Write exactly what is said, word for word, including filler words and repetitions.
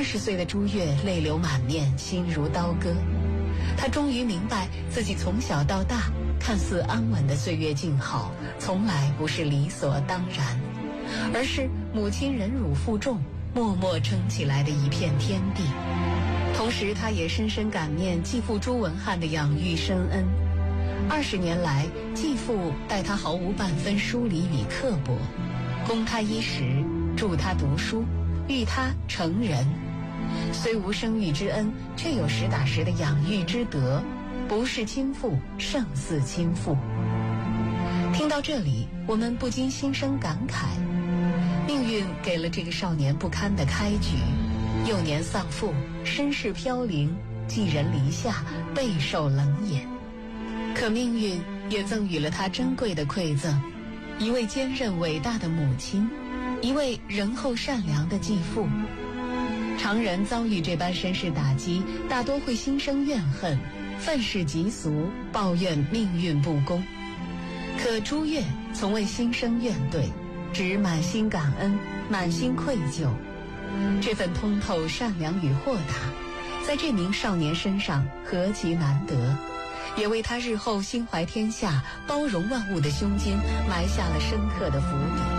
十岁的朱越泪流满面，心如刀割。他终于明白，自己从小到大看似安稳的岁月静好，从来不是理所当然，而是母亲忍辱负重，默默撑起来的一片天地。同时，他也深深感念继父朱文翰的养育深恩。二十年来，继父待他毫无半分疏离与刻薄，供他衣食，助他读书，育他成人。虽无生育之恩，却有实打实的养育之德，不是亲父，胜似亲父。听到这里，我们不禁心生感慨，命运给了这个少年不堪的开局。幼年丧父，身世飘零，寄人篱下，备受冷眼。可命运也赠予了他珍贵的馈赠，一位坚韧伟大的母亲，一位仁厚善良的继父。常人遭遇这般身世打击，大多会心生怨恨，愤世嫉俗，抱怨命运不公。可朱越从未心生怨怼，只满心感恩，满心愧疚。这份通透、善良与豁达，在这名少年身上何其难得，也为他日后心怀天下、包容万物的胸襟埋下了深刻的伏笔。